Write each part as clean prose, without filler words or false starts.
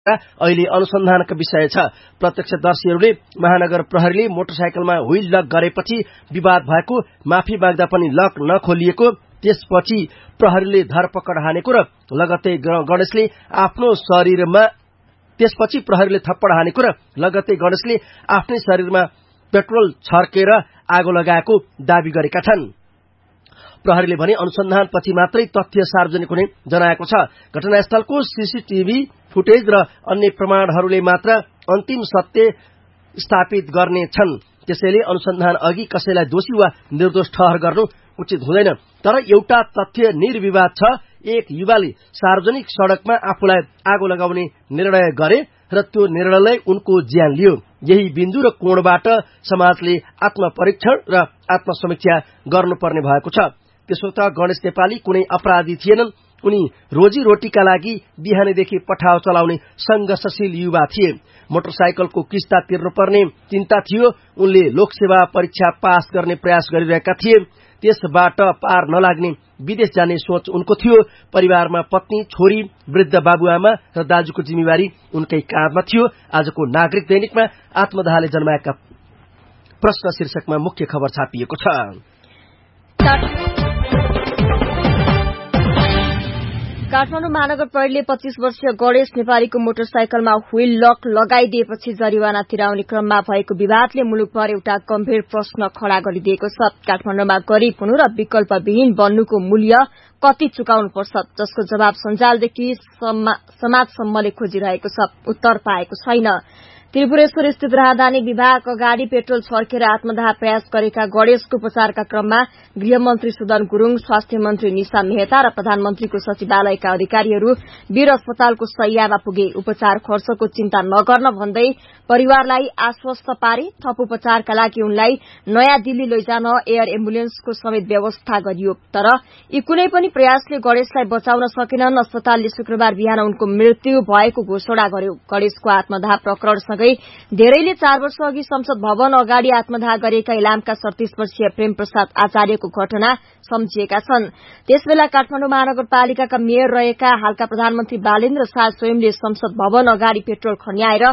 अहिले अनुसन्धानका विषय छ। प्रत्यक्षदर्शीहरूले महानगर प्रहरीले मोटरसाइकलमा व्हील लक गरेपछि विवाद भएको, माफी माग्दा पनि लक नखोलिएको, त्यसपछि प्रहरीले धरपकड हानेको र लगत्तै गणेशले आफ्नै शरीरमा पेट्रोल छर्केर आगो लगाएको दाबी गरेका छन्। प्रहरीले भने अनुसन्धानपछि मात्रै तथ्य सार्वजनिक हुने जनाएको छ। घटनास्थलको सीसीटीभी फुटेज र अन्य प्रमाणहरूले मात्र अन्तिम सत्य स्थापित गर्ने छन्। त्यसैले अनुसन्धान अघि कसैलाई दोषी वा निर्दोष ठहर गर्नु उचित हुँदैन। तर एउटा तथ्य निर्विवाद छ, एक युवाले सार्वजनिक सडकमा आफूलाई आगो लगाउने निर्णय गरे र त्यो निर्णयले उनको ज्यान लियो। यही बिन्दु र कोणबाट समाजले आत्मपरीक्षण र आत्मसमीक्षा गर्नुपर्ने भएको छ। त्यसो त गणेश नेपाली कुनै अपराधी थिएनन्। उनी रोजीरोटीका लागि बिहानैदेखि पठाव चलाउने संघर्षशील युवा थिए। मोटरसाइकलको किस्ता तिर्नुपर्ने चिन्ता थियो। उनले लोकसेवा परीक्षा पास गर्ने प्रयास गरिरहेका थिए। त्यसबाट पार नलाग्ने विदेश जाने सोच उनको थियो। परिवारमा पत्नी, छोरी, वृद्ध बाबुआमा र दाजुको जिम्मेवारी उनकै काँधमा थियो। आजको नागरिक दैनिकमा आत्मदाहले जन्माएका प्रश्न शीर्षकमा मुख्य खबर छापिएको छ। काठमाडौँ महानगर प्रहरीले 25 वर्षीय गणेश नेपालीको मोटरसाइकलमा व्हील लक लगाइदिएपछि जरिवाना तिराउने क्रममा भएको विवादले मुलुकभर एउटा गम्भीर प्रश्न खड़ा गरिदिएको छ। काठमाडौँमा गरिब हुनु र विकल्पविहीन बन्नुको मूल्य कति चुकाउनुपर्छ, जसको जवाब सञ्जालदेखि समाजसम्मले खोजिरहेको छ। उत्तर पाएको छैन। त्रिपुरेश्वर स्थित राहदानी विभाग अगाडि पेट्रोल छर्केर आत्मदाह प्रयास गरेका गणेशको उपचारका क्रममा गृहमन्त्री सुदन गुरूङ, स्वास्थ्य मन्त्री निशा मेहता र प्रधानमन्त्रीको सचिवालयका अधिकारीहरू वीर अस्पतालको शैय्यामा पुगे। उपचार खर्चको चिन्ता नगर्न भन्दै परिवारलाई आश्वस्त पारे। थप उपचारका लागि उनलाई नयाँ दिल्ली लैजान एयर एम्बुलेन्सको समेत व्यवस्था गरियो। तर यी कुनै पनि प्रयासले गणेशलाई बचाउन सकेनन्। अस्पतालले शुक्रबार बिहान उनको मृत्यु भएको घोषणा गर्यो। गणेशको आत्मदाह प्रकरणसँगै धेरैले 4 वर्ष अघि संसद भवन अगाडि आत्मदाह गरेका इलामका 37 वर्षीय प्रेम प्रसाद आचार्यको घटना सम्झिएका छन्। त्यसबेला काठमाडौँ महानगरपालिकाका मेयर रहेका हालका प्रधानमन्त्री बालेन्द्र शाह स्वयंले संसद भवन अगाडि पेट्रोल खन्याएर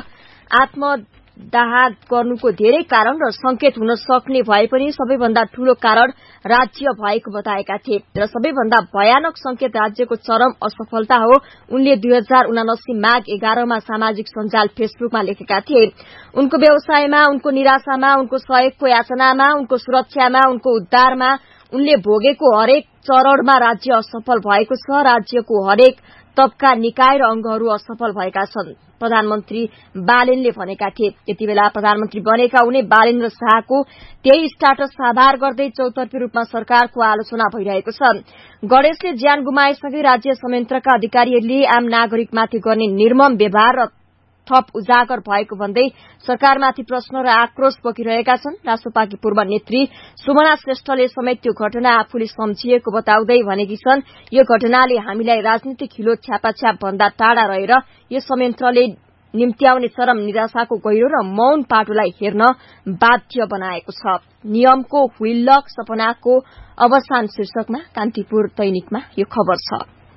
आत्मदाह गर्नुको धेरै कारण र संकेत हुन सक्ने भए पनि सबैभन्दा ठूलो कारण राज्य भएको बताएका थिए र सबैभन्दा भयानक संकेत राज्यको चरम असफलता हो। उनले 2079 माघ 11 मा सामाजिक सञ्जाल फेसबुकमा लेखेका थिए। उनको व्यवसायमा, उनको निराशामा, उनको सहयोगको याचनामा, उनको सुरक्षामा, उनको उद्धारमा उनले भोगेको हरेक चरणमा राज्य असफल भएको छ। राज्यको हरेक तबका निकाय र अंगहरू असफल भएका छन्, प्रधानमन्त्री बालेनले भनेका थिए। यतिबेला प्रधानमन्त्री बनेका उनी बालेन्द्र शाहको त्यही स्टाटस आधार गर्दै चौतर्फी रूपमा सरकारको आलोचना भइरहेको छ। गणेशले ज्यान गुमाएसँगै राज्य संयन्त्रका अधिकारीहरूले आम नागरिकमाथि गर्ने निर्मम व्यवहार र थप उजागर भएको भन्दै सरकारमाथि प्रश्न र आक्रोश पोखिरहेका छन्। रासोपाकी पूर्व नेत्री सुमना श्रेष्ठले समेत त्यो घटना आफूले सम्झिएको बताउँदै भनेकी छन्, यो घटनाले हामीलाई राजनीतिक हिलो छ्यापाछ्याप भन्दा टाढा रहेर यो संयन्त्रले निम्त्याउने चरम निराशाको गहिरो र मौन पाटोलाई हेर्न बाध्य बनाएको छ। नियमको व्हील लक सपनाको अवसान शीर्षकमा कान्तिपुर दैनिकमा यो खबर छ।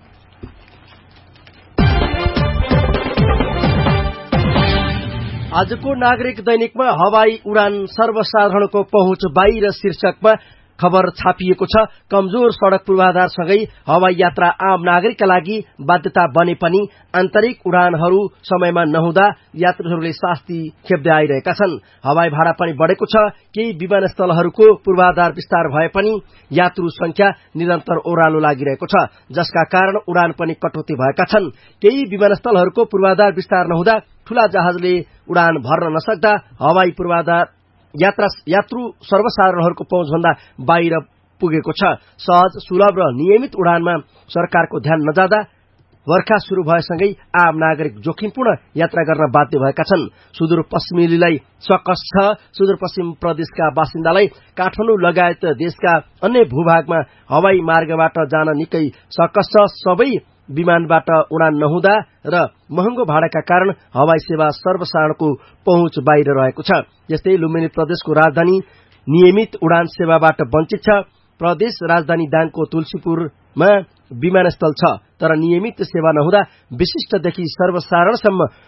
आजको नागरिक दैनिकमा हवाई उडान सर्वसाधारणको पहुँच बाहिर शीर्षकमा खबर छापिएको छ। कमजोर सड़क पूर्वाधारसँगै हवाई यात्रा आम नागरिकका लागि बाध्यता बने पनि आन्तरिक उडानहरू समयमा नहुँदा यात्रुहरूले शास्ति खेप्दै आइरहेका छन्। हवाई भाडा पनि बढेको छ। केही विमानस्थलहरूको पूर्वाधार विस्तार भए पनि यात्रु संख्या निरन्तर ओह्रालो लागिरहेको छ, जसका कारण उडान पनि कटौती भएका छन्। केही विमानस्थलहरूको पूर्वाधार विस्तार नहुँदा ठूला जहाजले उडान भर्न नसक्दा हवाई पूर्वाधार यात्रु सर्वसाधारणहरूको पहुँचभन्दा बाहिर पुगेको छ। सहज, सुलभ र नियमित उडानमा सरकारको ध्यान नजाँदा वर्षा शुरू भएसँगै आम नागरिक जोखिमपूर्ण यात्रा गर्न बाध्य भएका छन्। सुदूरपश्चिमेलीलाई सकस छ। सुदूरपश्चिम प्रदेशका बासिन्दालाई काठमाडौँ लगायत देशका अन्य भूभागमा हवाई मार्गबाट जान निकै सकस छ। सबै विमानबाट उडान नहुँदा र महँगो भाडाका कारण हवाई सेवा सर्वसाधारणको पहुँच बाहिर रहेको छ। यस्तै लुम्बिनी प्रदेशको राजधानी नियमित उडान सेवाबाट वञ्चित छ। प्रदेश राजधानी दाङको तुलसीपुरमा विमानस्थल छ, तर नियमित सेवा नहुँदा विशिष्टदेखि सर्वसाधारणसम्म